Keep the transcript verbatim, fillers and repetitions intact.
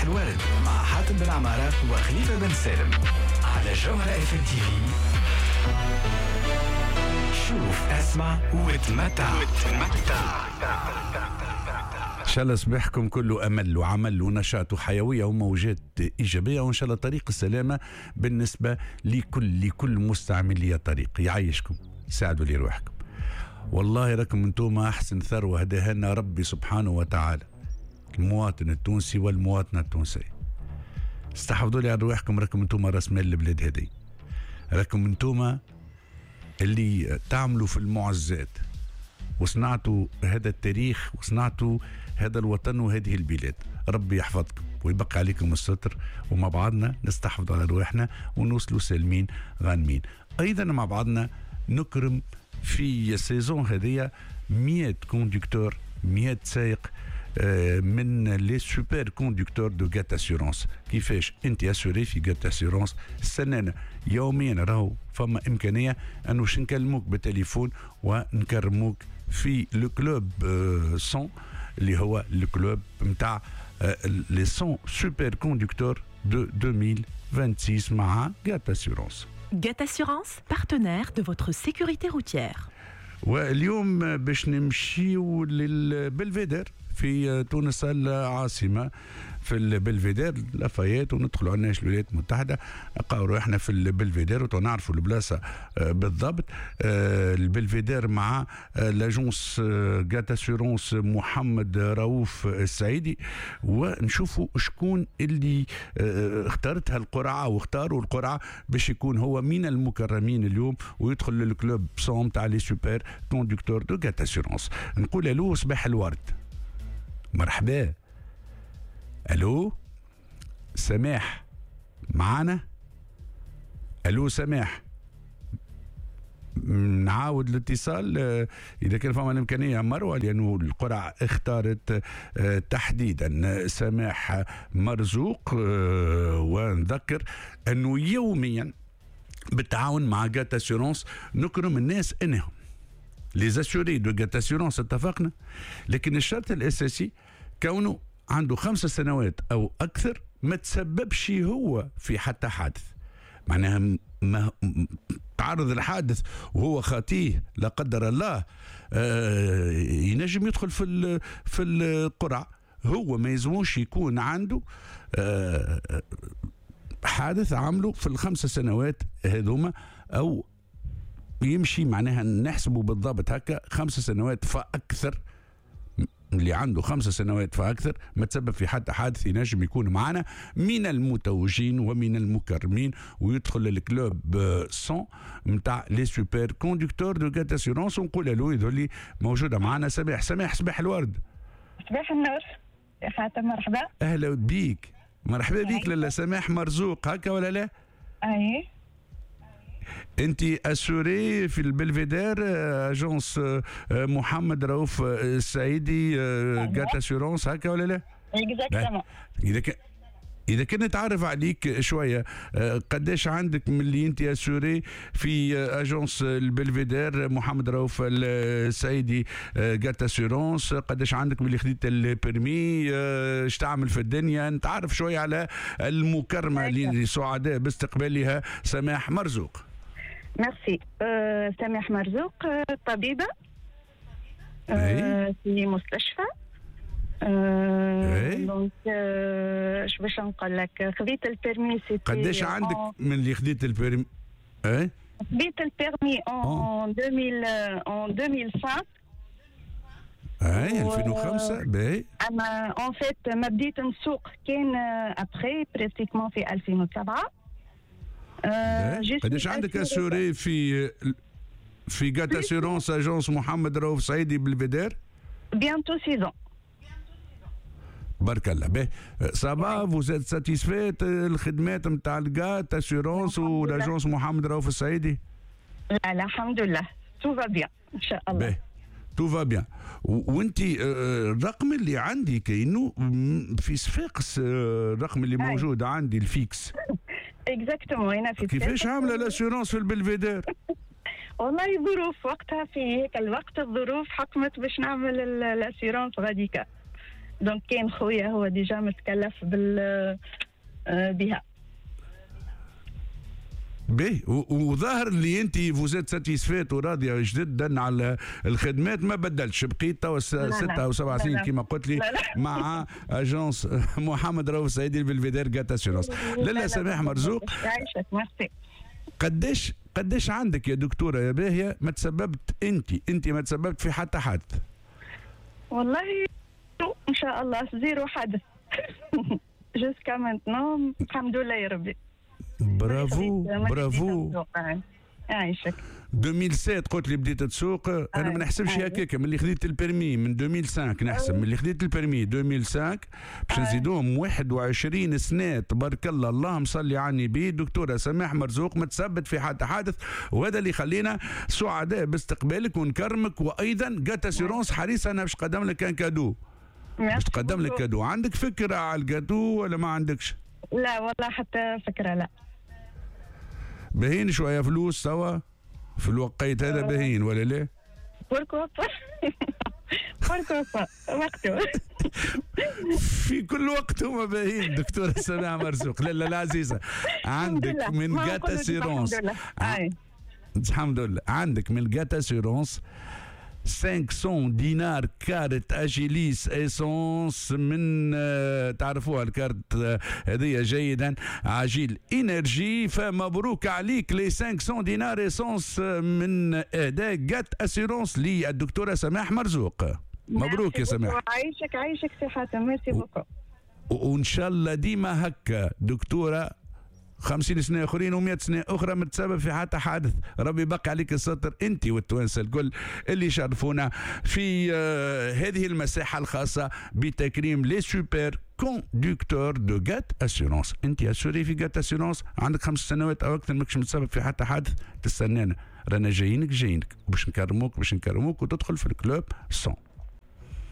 الورد مع حاتم بن عمارة وخليفة بن سالم على جوهرة اف ام تي في. شوف اسمع وتمتع. إن شاء الله صباحكم كله أمل وعمل ونشاط وحيوية وموجات إيجابية، وإن شاء الله طريق السلامة بالنسبة لكل لكل مستعملي الطريق. يعيشكم يساعدوا لي روحكم. والله راكم انتم أحسن ثروة هداها لنا ربي سبحانه وتعالى، المواطن التونسي والمواطنة التونسية. استحفظوا لي على روحكم، راكم انتم راس مال البلاد هذه، راكم انتم اللي تعملوا في المعزات وصنعتوا هذا التاريخ وصنعتوا هذا الوطن وهذه البلاد. ربي يحفظكم ويبقى عليكم الستر، ومع بعضنا نستحفظ على رواحنا ونوصلوا سالمين غانمين. ايضا مع بعضنا نكرم في السيزون هذه مئة كوندكتور، مئة سائق من لي سوبر كوندكتور دو جات اسيورونس. كيفاش انت اسوري في جات اسيورونس السنانه يوميا راهو فما امكانيه انه نكلموك بالتليفون ونكرموك في لو كلوب سون اللي هو لو كلوب نتاع لي سون سوبر كوندكتور دو ألفين وستة وعشرين مع جات اسيورونس. جات اسيورونس partenaire de votre sécurité routière. واليوم باش نمشيو للبلفيدير في تونس العاصمة، في البلفيدير لافايت، وندخلوا على الولايات المتحدة نلقاو روحنا في البلفيدير وتنعرفوا البلاصة بالضبط. البلفيدير مع لاجونس جات اسيورونس محمد رؤوف السعيدي، ونشوفوا شكون اللي اختارتها القرعة واختاروا القرعة باش يكون هو من المكرمين اليوم ويدخل للكلوب صوم تاع لي سوبر كوندكتور دو جات اسيورونس. نقول له صباح الورد. مرحبا. الو سماح معانا؟ الو سماح، نعاود الاتصال اذا كان فما الامكانيه مروه، لانه القرعه اختارت تحديدا سماح مرزوق. ونذكر انه يوميا بالتعاون مع جات اسيورونس نكرم الناس انهم لي زاسيوري دو جات اسيورونس، اتفقنا، لكن الشرط الاساسي كونه عنده خمس سنوات او اكثر ما تسببش هو في حتى حادث. معناها ما تعرض الحادث وهو خاطيه لا قدر الله، آه ينجم يدخل في في القرعه. هو ما يلزموش يكون عنده آه حادث عمله في الخمس سنوات هذوما، او يمشي معناها نحسبه بالضبط هكا خمس سنوات فاكثر. اللي عنده خمس سنوات فاكثر ما تسبب في حتى حادث ينجم يكون معنا من المتوجين ومن المكرمين ويدخل للكلوب صون نتاع لي سوبر كوندكتور دو جات اسيورونس. ونقول له يظهر لي موجوده معنا سماح. سماح صباح الورد. صباح النور يا حاتم، مرحبا. اهلا بيك. مرحبا بيك. لاله سماح مرزوق هكا ولا لا؟ اي انت اسوري في البلفيدير اجونس محمد رؤوف السعيدي جات اسيورونس هكا ولا لا؟ اكزاكتومون. اذا كان إذا كنت نتعرف عليك شوية، قداش عندك من اللي أنت أسوري في أجونس البلفيدير محمد رؤوف السعيدي جات أسيورونس؟ قداش عندك من اللي خديت البرمي؟ اش تعمل في الدنيا؟ نتعرف شوية على المكرمة اللي سعداء باستقبالها سماح مرزوق. ميرسي. أه سماح مرزوق طبيبة أه في مستشفى. دونك اش باش نقول لك، خذيت البيرمي سيتي. قداش عندك من اللي خذيت البيرمي؟ اي خذيت البيرمي اون ألفين اون ألفين وخمسة. اي ألفين وخمسة. باهي. اما اون فيت ما بديت نسوق كان ابخي بريتيكمون في ألفين وسبعة. قداش عندك اسوري في في جات اسيورونس اجونس محمد رؤوف سعيدي بالفيدير؟ بيانتو سيزون. بارك الله. باهي صافا فوز ات ساتيسفيت الخدمات نتاع الجات اسيورونس والاجونس محمد رؤوف السعيدي؟ لا لا الحمد لله تو فا بيان ان شاء الله. باهي تو فا بيان. وانت الرقم اللي عندي كاينو في صفاقس، الرقم اللي موجود عندي الفيكس. اكزاكتومون هنا في كيفاش عامله الاسيورونس في البلفيدير؟ والله ظروف وقتها، في هيك الوقت الظروف حكمت باش نعمل الاسيورونس غاديكا. دونك كاين خويا هو ديجا متكلف بال آه، بها. باهي، وظاهر اللي انت فوزيت ساتيسفيت وراضيه جدا على الخدمات، ما بدلش، بقيت توا ستة او سبع سنين كما قلت لي مع اجونس محمد رؤوف السعيدي بالفيدير جاتا سيرونس. لاله سماح مرزوق، يعيشك. ميرسي. قداش قداش عندك يا دكتوره يا باهيه ما تسببت انت انت ما تسببت في حتى حادث؟ والله ان شاء الله زيرو حدث. جوسكا مانتنون الحمد لله يا ربي. برافو برافو. يعيشك. ألفين وسبعة قلت لي بديت تسوق، انا ما نحسبش هكاك من اللي خديت البرمي من ألفين وخمسة، نحسب من اللي خديت البرمي ألفين وخمسة باش نزيدوهم واحد وعشرين سنه تبارك الله، اللهم صل على النبي. دكتوره سماح مرزوق ما تثبت في حتى حادث، وهذا اللي يخلينا سعداء باستقبالك ونكرمك. وايضا جاتا سيرونس حريصه انا باش نقدم لك كان كادو، باش تقدم لك كادو. عندك فكره على الكادو ولا ما عندكش؟ لا والله حتى فكره لا. باهين شويه فلوس سوا في الوقيت هذا باهين ولا لا؟ بوركوا بوركوا وقته. في كل وقت هما باهين دكتورة سماح مرزوق. لا لا العزيزة، عندك من جاتا سيرونس، الحمد لله، عندك من جاتا سيرونس خمسمية دينار كارت اجيليس ايسونس من آه تعرفوها الكارت آه هذه جيدا عجيل انرجي. فمبروك عليك لي خمسمية دينار ايسونس من اهداء جات اسيرونس للدكتوره سماح مرزوق. مبروك يا سماح. عايشك عايشك سي حاتم. ميرسي بوكو. وان شاء الله ديما هكا دكتوره، خمسين سنة أخرين ومئة سنة أخرى متسبب في حتى حادث. ربي يبقى عليك الستر أنت والتوانسة الكل اللي شرفونا في آه هذه المساحة الخاصة بتكريم لي سوبر كوندكتور دو جات أسيرونس. أنت أسوري في جات أسيرونس، عندك خمس سنوات أو أكثر ماكش متسبب في حتى حادث، تستنانا رانا جايينك جايينك باش نكرموك باش نكرموك وتدخل في الكلوب صون.